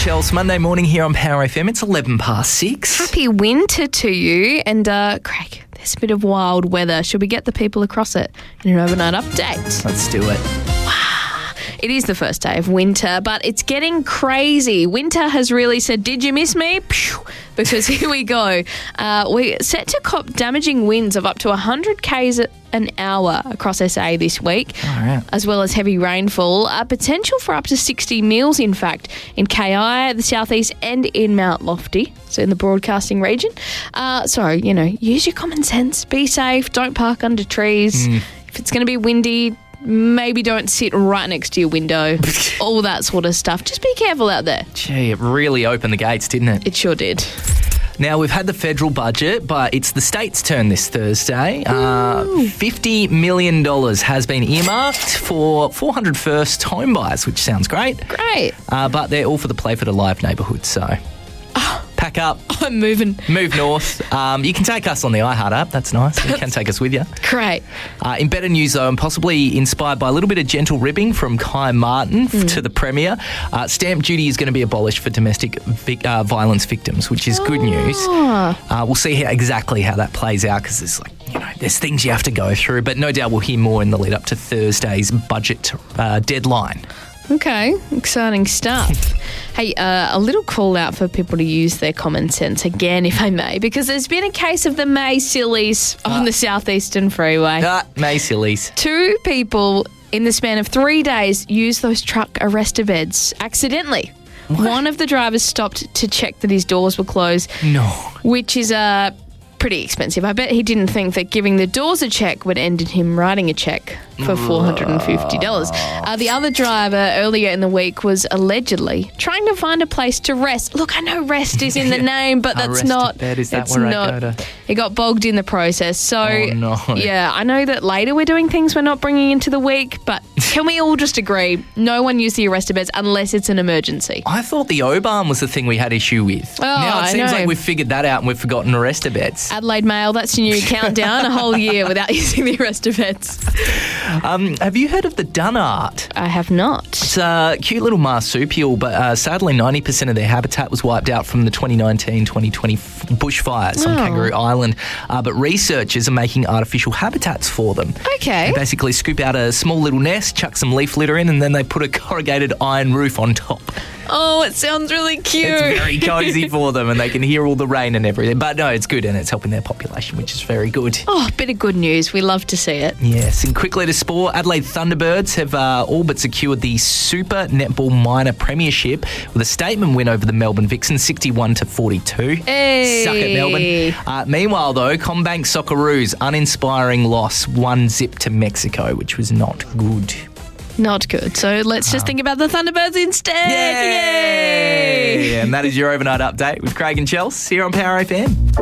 Chels. Monday morning here on Power FM. It's 6:11. Happy winter to you. And Craig, there's a bit of wild weather. Should we get the people across it in an overnight update? Let's do it. It is the first day of winter, but it's getting crazy. Winter has really said, did you miss me? Because here we go. We're set to cop damaging winds of up to 100 k's an hour across SA this week, as well as heavy rainfall. Potential for up to 60 mils, in fact, in KI, the southeast, and in Mount Lofty, so in the broadcasting region. So, use your common sense. Be safe. Don't park under trees. If it's going to be windy, maybe don't sit right next to your window. All that sort of stuff. Just be careful out there. Gee, it really opened the gates, didn't it? It sure did. Now, we've had the federal budget, but it's the state's turn this Thursday. $50 million has been earmarked for 400 first home buyers, which sounds great. Great. But they're all for the Playford Alive neighbourhood, so pack up. I'm moving. Move north. You can take us on the iHeart app. That's nice. You can take us with you. Great. In better news, though, and possibly inspired by a little bit of gentle ribbing from Kai Martin to the Premier, stamp duty is going to be abolished for domestic violence victims, which is good news. We'll see exactly how that plays out, because there's things you have to go through, but no doubt we'll hear more in the lead up to Thursday's budget deadline. Okay, exciting stuff. Hey, a little call out for people to use their common sense again, if I may, because there's been a case of the May Sillies on the Southeastern Freeway. May Sillies. 2 people in the span of 3 days used those truck arrestor beds accidentally. What? One of the drivers stopped to check that his doors were closed. No. Which is pretty expensive. I bet he didn't think that giving the doors a check would end in him writing a check for $450. The other driver earlier in the week was allegedly trying to find a place to rest. Look, I know rest is in the name, but that's not. Bed, is that where I go to? He got bogged in the process. So, no. Yeah, I know that later we're doing things we're not bringing into the week, but can we all just agree no one use the arrestor beds unless it's an emergency? I thought the O-Barn was the thing we had issue with. Now it seems like we've figured that out and we've forgotten arrestor beds. Adelaide Mail, that's your new countdown, a whole year without using the arrestor beds. Have you heard of the Dunnart? I have not. It's a cute little marsupial, but sadly 90% of their habitat was wiped out from the 2019-2020 bushfires on Kangaroo Island. But researchers are making artificial habitats for them. Okay. They basically scoop out a small little nest, chuck some leaf litter in, and then they put a corrugated iron roof on top. Oh, it sounds really cute. It's very cosy for them, and they can hear all the rain and everything. But no, it's good, and it's helping their population, which is very good. Oh, bit of good news. We love to see it. Yes, and quickly to sport, Adelaide Thunderbirds have all but secured the Super Netball Minor Premiership with a statement win over the Melbourne Vixens, 61-42. Hey. Suck it, Melbourne. Meanwhile, though, Combank Socceroos, uninspiring loss, 1-0 to Mexico, which was not good. Not good. So let's just think about the Thunderbirds instead. Yay! And that is your overnight update with Craig and Chels here on Power FM.